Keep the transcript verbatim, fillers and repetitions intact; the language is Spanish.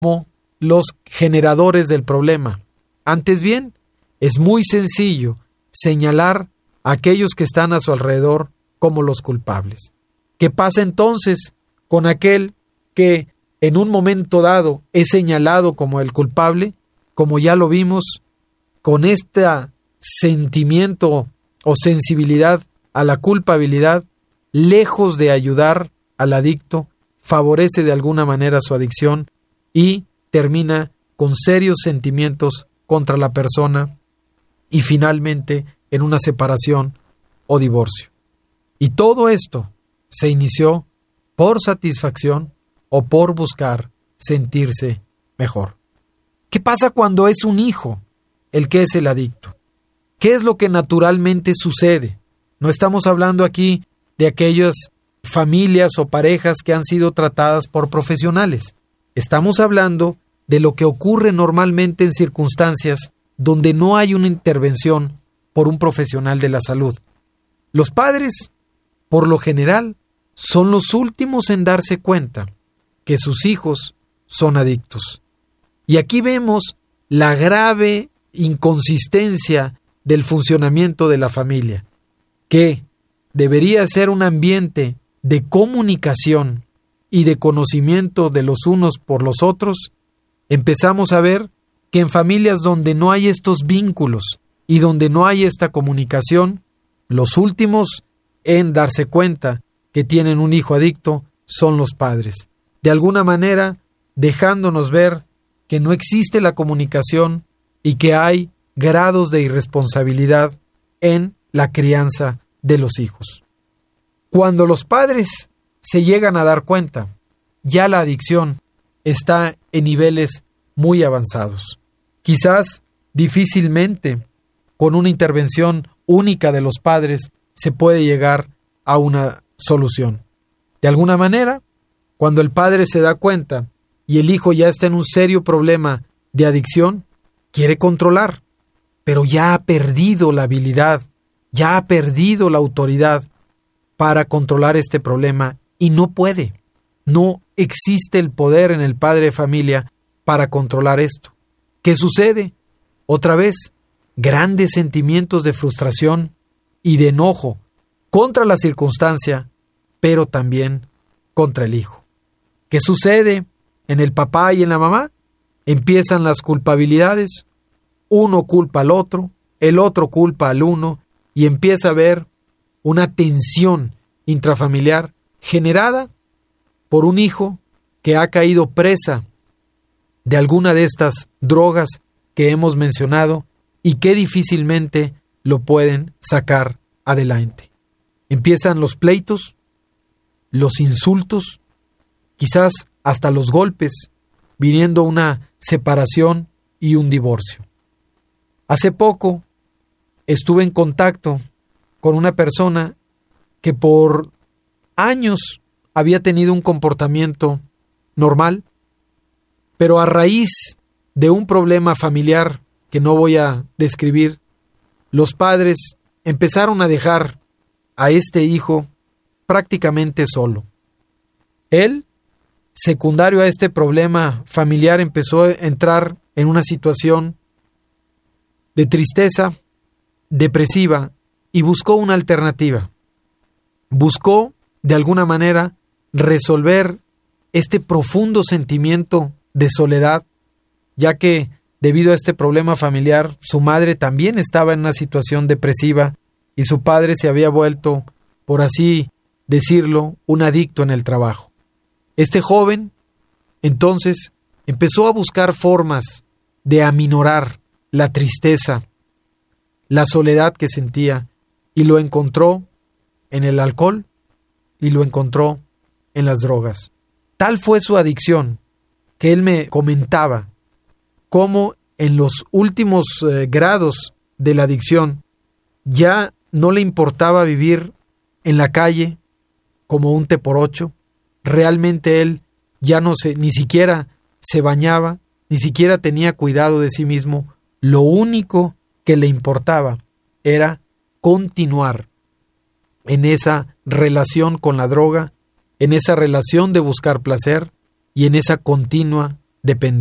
como los generadores del problema. Antes bien, es muy sencillo señalar a aquellos que están a su alrededor como los culpables. ¿Qué pasa entonces con aquel que en un momento dado es señalado como el culpable? Como ya lo vimos, con este sentimiento o sensibilidad a la culpabilidad, lejos de ayudar al adicto, favorece de alguna manera su adicción y termina con serios sentimientos contra la persona y finalmente en una separación o divorcio. Y todo esto se inició por satisfacción o por buscar sentirse mejor. ¿Qué pasa cuando es un hijo el que es el adicto? ¿Qué es lo que naturalmente sucede? No estamos hablando aquí de aquellas familias o parejas que han sido tratadas por profesionales. Estamos hablando de lo que ocurre normalmente en circunstancias donde no hay una intervención por un profesional de la salud. Los padres, por lo general, son los últimos en darse cuenta que sus hijos son adictos. Y aquí vemos la grave inconsistencia del funcionamiento de la familia, que debería ser un ambiente de comunicación y de conocimiento de los unos por los otros. Empezamos a ver que en familias donde no hay estos vínculos y donde no hay esta comunicación, los últimos en darse cuenta que tienen un hijo adicto son los padres. De alguna manera, dejándonos ver que no existe la comunicación y que hay grados de irresponsabilidad en la crianza de los hijos. Cuando los padres se llegan a dar cuenta, ya la adicción está en niveles muy avanzados. Quizás difícilmente con una intervención única de los padres se puede llegar a una solución. De alguna manera, cuando el padre se da cuenta y el hijo ya está en un serio problema de adicción, quiere controlar, pero ya ha perdido la habilidad, ya ha perdido la autoridad para controlar este problema y no puede. No existe el poder en el padre de familia para controlar esto. ¿Qué sucede? Otra vez, grandes sentimientos de frustración y de enojo contra la circunstancia, pero también contra el hijo. ¿Qué sucede en el papá y en la mamá? Empiezan las culpabilidades, uno culpa al otro, el otro culpa al uno, y empieza a haber una tensión intrafamiliar generada por un hijo que ha caído presa de alguna de estas drogas que hemos mencionado y que difícilmente lo pueden sacar adelante. Empiezan los pleitos, los insultos, quizás hasta los golpes, viniendo una separación y un divorcio. Hace poco estuve en contacto con una persona que por años había tenido un comportamiento normal, pero a raíz de un problema familiar que no voy a describir, los padres empezaron a dejar a este hijo prácticamente solo. Él, secundario a este problema familiar, empezó a entrar en una situación de tristeza, depresiva, y buscó una alternativa. Buscó, de alguna manera, resolver este profundo sentimiento de soledad, ya que, debido a este problema familiar, su madre también estaba en una situación depresiva y su padre se había vuelto, por así decirlo, un adicto en el trabajo. Este joven, entonces, empezó a buscar formas de aminorar la tristeza, la soledad que sentía, y lo encontró en el alcohol y lo encontró en las drogas. Tal fue su adicción que él me comentaba cómo en los últimos eh, grados de la adicción ya no le importaba vivir en la calle como un te por ocho. Realmente él ya no se, ni siquiera se bañaba, ni siquiera tenía cuidado de sí mismo. Lo único que le importaba era continuar en esa relación con la droga, en esa relación de buscar placer y en esa continua depende